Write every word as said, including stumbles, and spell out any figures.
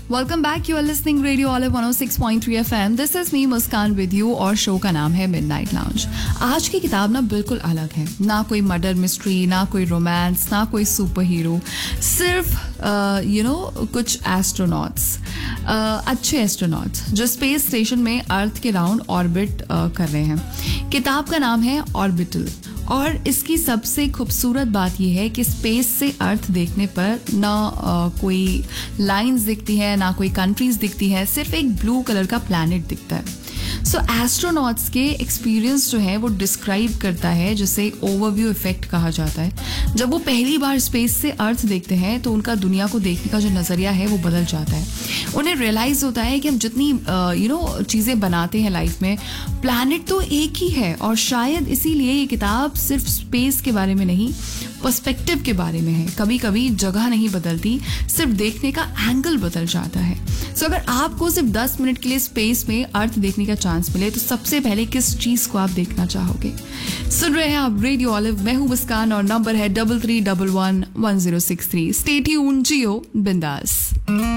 Welcome back, you are listening radio olive one O six point three FM. This is me Muskan with you और show का नाम है midnight lounge. आज की किताब ना बिल्कुल अलग है. ना कोई मर्डर मिस्ट्री, ना कोई रोमांस, ना कोई सुपर हीरो. सिर्फ यू नो कुछ एस्ट्रोनॉट्स, अच्छे एस्ट्रोनॉट्स जो स्पेस स्टेशन में अर्थ के राउंड ऑर्बिट कर रहे हैं. किताब का नाम है ऑर्बिटल और इसकी सबसे खूबसूरत बात यह है कि स्पेस से अर्थ देखने पर ना आ, कोई लाइंस दिखती है, ना कोई कंट्रीज दिखती है, सिर्फ एक ब्लू कलर का प्लैनेट दिखता है. सो एस्ट्रोनॉट्स के एक्सपीरियंस जो है वो डिस्क्राइब करता है, जिसे ओवरव्यू इफेक्ट कहा जाता है. जब वो पहली बार स्पेस से अर्थ देखते हैं तो उनका दुनिया को देखने का जो नज़रिया है वो बदल जाता है. उन्हें रियलाइज़ होता है कि हम जितनी यू नो चीज़ें बनाते हैं लाइफ में, प्लैनेट तो एक ही है. और शायद इसीलिए ये किताब सिर्फ स्पेस के बारे में नहीं, पर्सपेक्टिव के बारे में है. कभी कभी जगह नहीं बदलती, सिर्फ देखने का एंगल बदल जाता है. सो so, अगर आपको सिर्फ दस मिनट के लिए स्पेस में अर्थ देखने का चांस मिले तो सबसे पहले किस चीज़ को आप देखना चाहोगे? सुन रहे हैं आप रेडियो ऑलिव, मैं हूं मुस्कान और नंबर है double three double one one zero six three. Stay tuned, जियो बिंदास.